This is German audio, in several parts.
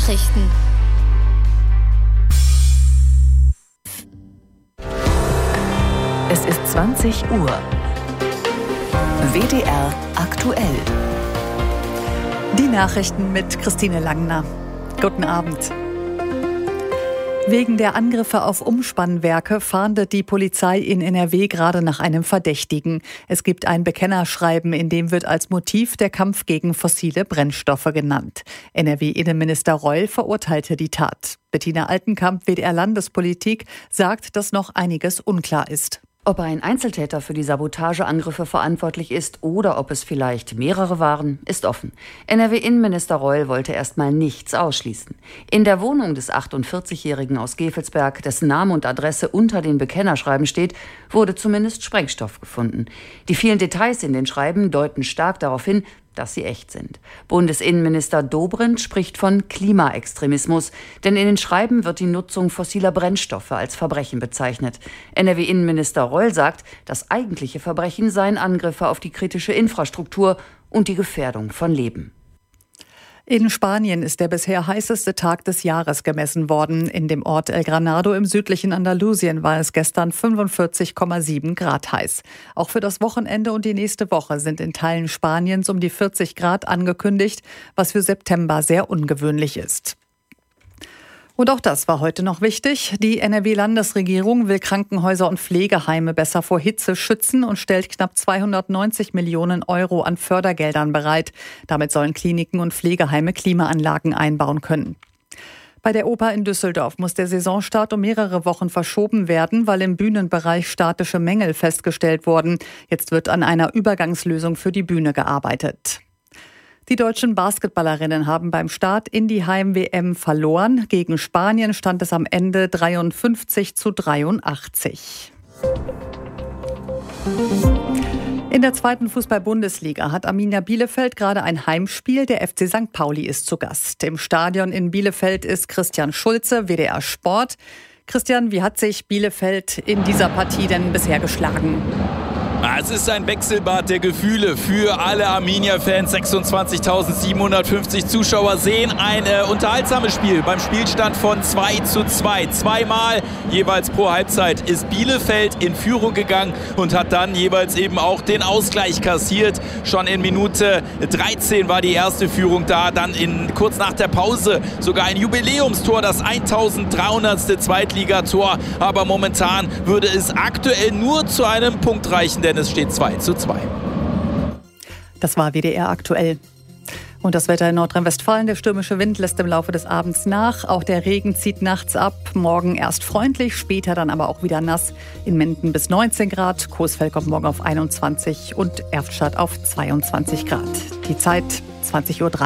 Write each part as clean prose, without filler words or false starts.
Nachrichten. Es ist 20 Uhr. WDR aktuell. Die Nachrichten mit Christine Langner. Guten Abend. Wegen der Angriffe auf Umspannwerke fahndet die Polizei in NRW gerade nach einem Verdächtigen. Es gibt ein Bekennerschreiben, in dem wird als Motiv der Kampf gegen fossile Brennstoffe genannt. NRW-Innenminister Reul verurteilte die Tat. Bettina Altenkamp, WDR-Landespolitik, sagt, dass noch einiges unklar ist. Ob ein Einzeltäter für die Sabotageangriffe verantwortlich ist oder ob es vielleicht mehrere waren, ist offen. NRW-Innenminister Reul wollte erstmal nichts ausschließen. In der Wohnung des 48-Jährigen aus Gevelsberg, dessen Name und Adresse unter den Bekennerschreiben steht, wurde zumindest Sprengstoff gefunden. Die vielen Details in den Schreiben deuten stark darauf hin, dass sie echt sind. Bundesinnenminister Dobrindt spricht von Klimaextremismus, denn in den Schreiben wird die Nutzung fossiler Brennstoffe als Verbrechen bezeichnet. NRW-Innenminister Reul sagt, das eigentliche Verbrechen seien Angriffe auf die kritische Infrastruktur und die Gefährdung von Leben. In Spanien ist der bisher heißeste Tag des Jahres gemessen worden. In dem Ort El Granado im südlichen Andalusien war es gestern 45,7 Grad heiß. Auch für das Wochenende und die nächste Woche sind in Teilen Spaniens um die 40 Grad angekündigt, was für September sehr ungewöhnlich ist. Und auch das war heute noch wichtig. Die NRW-Landesregierung will Krankenhäuser und Pflegeheime besser vor Hitze schützen und stellt knapp 290 Millionen Euro an Fördergeldern bereit. Damit sollen Kliniken und Pflegeheime Klimaanlagen einbauen können. Bei der Oper in Düsseldorf muss der Saisonstart um mehrere Wochen verschoben werden, weil im Bühnenbereich statische Mängel festgestellt wurden. Jetzt wird an einer Übergangslösung für die Bühne gearbeitet. Die deutschen Basketballerinnen haben beim Start in die Heim-WM verloren. Gegen Spanien stand es am Ende 53-83. In der zweiten Fußball-Bundesliga hat Arminia Bielefeld gerade ein Heimspiel. Der FC St. Pauli ist zu Gast. Im Stadion in Bielefeld ist Christian Schulze, WDR Sport. Christian, wie hat sich Bielefeld in dieser Partie denn bisher geschlagen? Es ist ein Wechselbad der Gefühle für alle Arminia-Fans. 26.750 Zuschauer sehen ein unterhaltsames Spiel beim Spielstand von 2:2. Zweimal jeweils pro Halbzeit ist Bielefeld in Führung gegangen und hat dann jeweils eben auch den Ausgleich kassiert. Schon in Minute 13 war die erste Führung da. Dann kurz nach der Pause sogar ein Jubiläumstor, das 1300. Zweitligator. Aber momentan würde es aktuell nur zu einem Punkt reichen, denn es steht 2:2. Das war WDR aktuell. Und das Wetter in Nordrhein-Westfalen. Der stürmische Wind lässt im Laufe des Abends nach. Auch der Regen zieht nachts ab. Morgen erst freundlich, später dann aber auch wieder nass. In Menden bis 19 Grad. Coesfeld kommt morgen auf 21 und Erftstadt auf 22 Grad. Die Zeit 20:03 Uhr.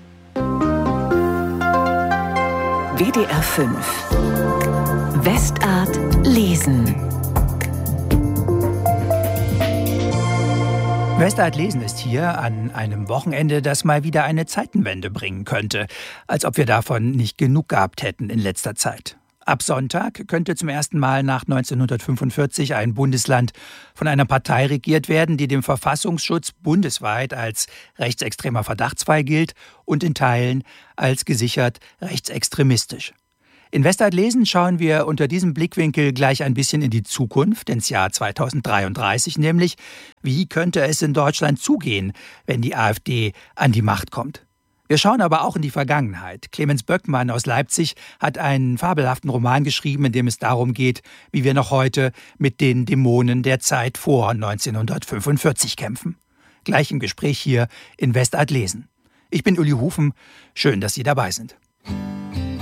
WDR 5. Westart lesen. Westart lesen ist hier an einem Wochenende, das mal wieder eine Zeitenwende bringen könnte. Als ob wir davon nicht genug gehabt hätten in letzter Zeit. Ab Sonntag könnte zum ersten Mal nach 1945 ein Bundesland von einer Partei regiert werden, die dem Verfassungsschutz bundesweit als rechtsextremer Verdachtsfall gilt und in Teilen als gesichert rechtsextremistisch. In Westart lesen schauen wir unter diesem Blickwinkel gleich ein bisschen in die Zukunft, ins Jahr 2033, nämlich wie könnte es in Deutschland zugehen, wenn die AfD an die Macht kommt. Wir schauen aber auch in die Vergangenheit. Clemens Böckmann aus Leipzig hat einen fabelhaften Roman geschrieben, in dem es darum geht, wie wir noch heute mit den Dämonen der Zeit vor 1945 kämpfen. Gleich im Gespräch hier in Westart lesen. Ich bin Uli Hufen, schön, dass Sie dabei sind.